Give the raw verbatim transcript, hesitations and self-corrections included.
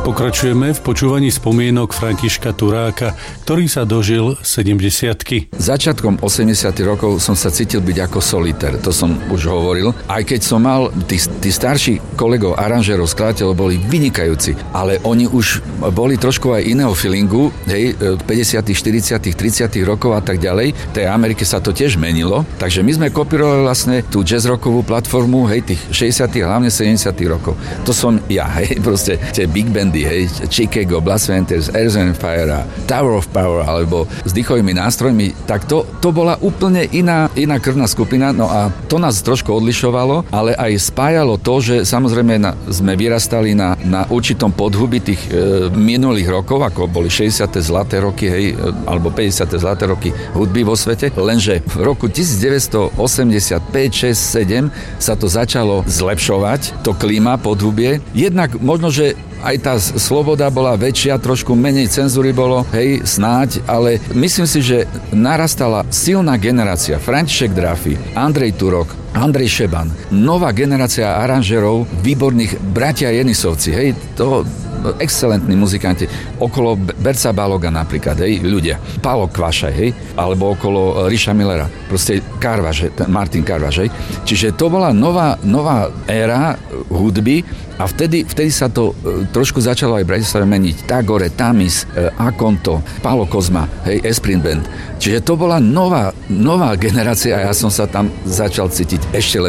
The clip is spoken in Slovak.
Pokračujeme v počúvaní spomienok Františka Turáka, ktorý sa dožil sedemdesiatky. Začiatkom osemdesiatych rokov som sa cítil byť ako solitér, to som už hovoril. Aj keď som mal, tí, tí starší kolegov, aranžérov, skladateľov boli vynikajúci, ale oni už boli trošku aj iného feelingu, hej, päťdesiatych, štyridsiatych, tridsiatych rokov a tak ďalej. V tej Amerike sa to tiež menilo, takže my sme kopírovali vlastne tú jazz rockovú platformu, hej, tých šesťdesiatych, hlavne sedemdesiatych rokov. To som ja, hej, proste tie big bandy, hej, Chicago, Blast Venters, Earth and Fire, Tower of Power, alebo s dýchovými nástrojmi, tak to, to bola úplne iná, iná krvná skupina, no a to nás trošku odlišovalo, ale aj spájalo to, že samozrejme na, sme vyrastali na, na určitom podhubi tých e, minulých rokov, ako boli šesťdesiate zlaté roky, hej, alebo päťdesiate zlaté roky hudby vo svete, lenže v roku devätnásťstoosemdesiatpäť, šesť, sedem sa to začalo zlepšovať, to klíma, podhubie. Jednak možno, že aj tá sloboda bola väčšia, trošku menej cenzúry bolo, hej, snáď, ale myslím si, že narastala silná generácia. František Drafy, Andrej Turok, Andrej Šeban, nová generácia aranžerov, výborných bratia Jenisovci, hej, to excelentní muzikanti, okolo Berca Baloga napríklad, hej, ľudia, Pálo Kvašaj, hej, alebo okolo Ríša Millera, proste Karvaš, Martin Karvaš, hej. Čiže to bola nová, nová éra hudby a vtedy, vtedy sa to e, trošku začalo aj v Bratislave meniť. Tagore, Tamis, e, Akonto, Pálo Kozma, hej, Esprin Band. Čiže to bola nová, nová generácia a ja som sa tam začal cítiť ešte lepšie.